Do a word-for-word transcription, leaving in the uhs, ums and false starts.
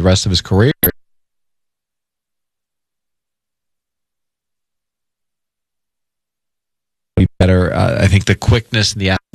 rest of his career. Be better. Uh, I think the quickness and the